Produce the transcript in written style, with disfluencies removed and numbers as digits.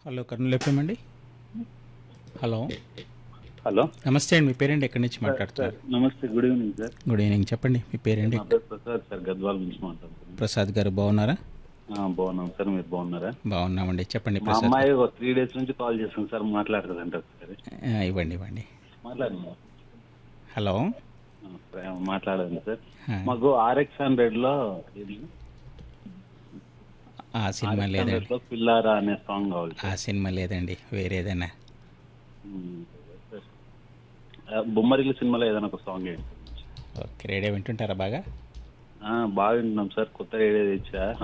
Hello Kurnool FM అండి. Hello hello నమస్తే అండి, మీ పేరేంటి, ఎక్కడి నుంచి సార్ మాట్లాడుతున్నారు? నమస్తే, good evening sir. Good evening, చెప్పండి మీ పేరేంటి? నా పేరు ప్రసాద్ సార్, గద్వాల నుంచి మాట్లాడుతున్నాను. ప్రసాద్ గారు బాగున్నారా? బాగున్నాం సార్, మీరు బాగున్నారా? బాగున్నామండి, చెప్పండి మా ప్రసాద్ అమ్మాయి గారు. ఒక 3 days నుంచి కాల్ చేస్తుంది సార్, మాట్లాడుతుందంట ఒకసారి. ఇవ్వండి ఇవ్వండి. మాట్లాడండి. హలో మాట్లాడండి సార్. ఆ, మాకు RX100లో ఆ సినిమా లేదండి, పిల్లారా అనే సాంగ్ కావాలి ఆ సార్. సినిమా లేదండి, వేరేదైనా. ఉమ్, బొమ్మరిల్లు సినిమాలో ఏదైనా ఒక సాంగ్ ఏంటి? ఓకే, రేడియో వింటుంటారా బాగా? బాగా వింటున్నాం సార్, కొత్త రేడియో తెచ్చా.